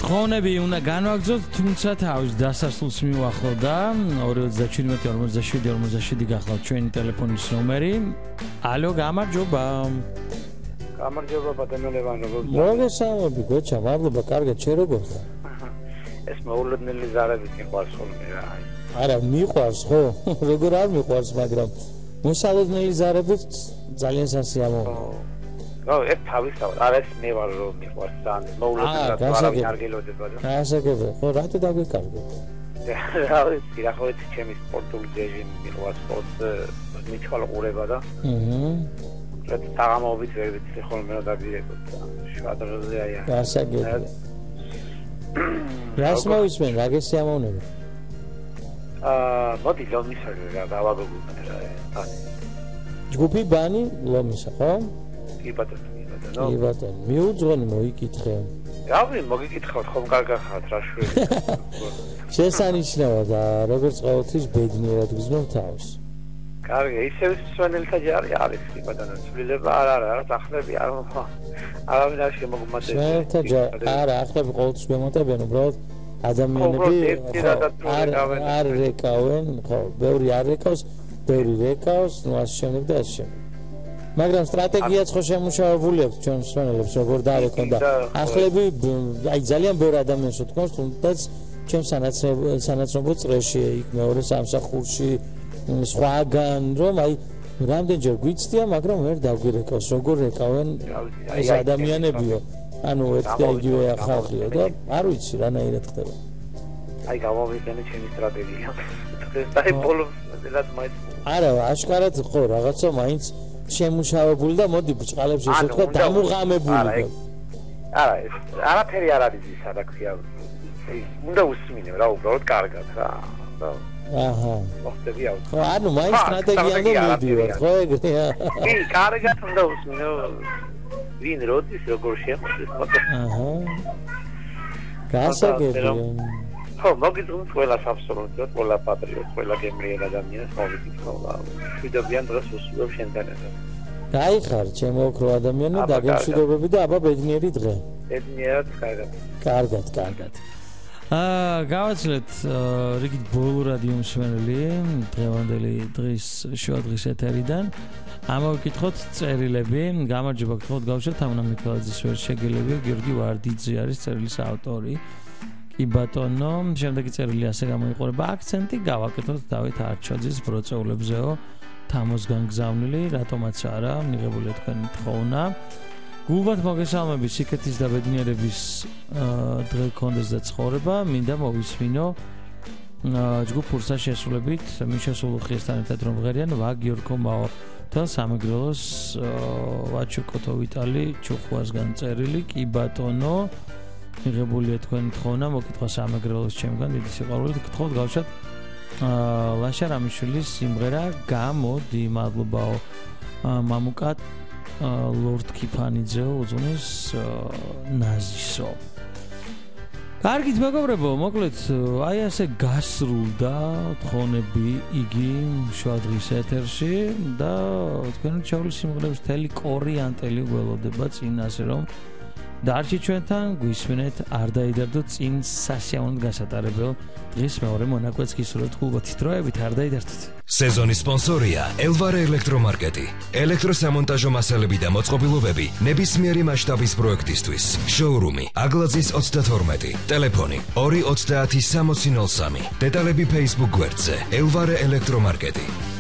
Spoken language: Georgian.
თხოვნები უნდა განვაგრძოთ, თუმცა თავის დასასრულს მივახლოვდა 237-47 გახლავთ ჩვენი ტელეფონის ნომერი. ალო, გამარჯობა. გამარჯობა ბატონო ლევან, როგორ ხარ? მოგესალმები, გოჩა, მადლობა, კარგად, შენ როგორ ხარ? ეს მოულოდნელი ზარებით მიყვარს ხოლმე რა. არა, მიყვარს ხო? როგორ არ მიყვარს, მაგრამ მოსალოდნელი ზარებით ძალიან სასიამოვნოა. რა, ეს თავისთავად, არა ეს მე ვარ რომ მიყვარს ძალიან. მოულოდნელად არავინ არ გელოდება და. გასაგებია, ხო, რატო დაგვიკარგეთ? რა ვიცი, რა ხო ეს ჩემი სპორტული რეჟიმი მიყვარს, სპორტს მიჩვალყურება და. რაც თამამობით ვერ ვიცი ხოლმე რა დაგირეკოთ და შვადროზე აი. გასაგებია. რას მოვისმენ, რა გესიამოვნებო? მოდი ლომისა რა დავაგებულოთ რა. ჯგუფი ბანი ლომისა, ხო? კი ბატონო. კი ბატონო, მიუძღონი მოიკითხე. რავი, მოგიკითხავთ ხომ კარგად ხართ რა შვილი. შესანიშნავად, როგორც ყოველთვის ბედნიერად გზნობ თავს. კარგი, ისევ სვენელთა ჯარი არის კი ბატონო, ცვლილება არა, ახლები არავინ არ შემოგმატებს. სვენელთა ჯარი, არა, ახლები ყოველთვის გვემატებიან, უბრალოდ ადამიანები არ რეკავენ, ხო, ბევრი არ რეკავს, ბევრი რეკავს, ნუ ასე შემდეგ და ასე შემდეგ. მაგრამ სტრატეგიაც ხო შემუშავებული აქვს ჩვენ სვენელებს, როგორ დაარეკონ და ახლები აი ძალიან ბევრი ადამიანს უთქვას, თუნდაც ჩვენ სანაცნობო წრეში, იქ მეორე სამსახურში, სხვაგან, რომ აი რამდენჯერ გვიცდია, მაგრამ ვერ დაგვირეკავს, როგორ რეკავენ ეს ადამიანებიო. ანუ ეს და იგივე ხალხიო და არ ვიცი რანაირად ხდება. აი გამოვიყენე ჩემი სტრატეგია. აი ბოლოს რაც მაინც არა, აშკარად ხო, რაღაცა მაინც შემუშავებული და მოდი ბჭყალებს ესე ვთქვა დამუღამებული. არა, ეს არაფერი არ არის ისა რა ქვია. უნდა უსმინე რა, უბრალოდ კარგად რა. აჰა. მოხდები აუ. ხო, ანუ მაინც სტრატეგია უნდა მიდივარ, ხო ეგრეა. კი, კარგად უნდა უსმინე. ვინ როდის როგორ შეხვდეს მოდი. აჰა. გასაგებია. ხო, მოგიძღვნით ყველას აბსოლუტურად, ყველა პატრიოტს, ყველა გემრიელ ადამიანს მოგიძღვნით და შვიდობიან დღეს უსულებ შენთან ერთად. გაიხარ, ჩემო ოქრო ადამიანი, დაგემშვიდობები და აბა ბედნიერი დღე. ბედნიერად, კარგად. კარგად. გავაცილეთ რიგით ბოლო რადიო მსმენელი დღევანდელი დღის შუა დღის ეთერიდან. ამოვიკითხოთ წერილები. გამარჯობა, გთხოვთ გავუშვათ თამნა მიქელაძის ვერ შეგელები, გიორგი ვარდიძე არის წერილის ავტორი. კი ბატონო, შემდეგი წერილი ასე გამოიყურება. აქცენტი გავაკეთოთ დავით არჩაძის ბროწეულებზეო თამოსგან გზავნილი, რატომაც არა, მიღებული თქვენი თხოვნა. გულბათ მოგესალმები, სიკეთის და ბედნიერების დღე გქონდეს და ცხოვრება, მინდა მოვისმინო ჯგუფ ფურსა შესრულებით მიშა სულუხიესთან ერთად რომ ღერიან ვაგიორკო მაო და სამეგრელოს ვაჩუკოთო ვიტალი ჩუხვასგან წერილი. კი ბატონო, მიღებულია თქვენი თხოვნა, მოკითხვა სამეგრელოს ჩემგან, დიდი სიყვარულით გთხოვთ გავუშვათ ლაშა რამიშვილის სიმღერა გამოდი. მადლობაო მამუკა ლორდ კიფანიძე უძღვნის ნაზისო. კარგით მეგობრებო, მოკლედ აი ასე გასრულდა თხოვნები იგი შუა დღის ეთერში და თქვენ ჩაული სიმღერების მთელი კორიანტელი გველოდება წინ, ასე რომ დარჩი ჩვენთან, გვისმინეთ, არ დაიდარდოთ წინ სასიამოვნო გასატარებელ დღის მეორე მონაკვეთს გისურვებთ გულბათით დროებით, არ დაიდარდოთ. სეზონის სპონსორია ელვარე ელექტრომარკეტი. ელექტროსამონტაჟო მასალები და მოწყობილობები ნებისმიერი მასშტაბის პროექტისთვის. შოურუმი აგლაძის 32, ტელეფონი 230 6003. დეტალები Facebook გვერდზე ელვარე ელექტრომარკეტი.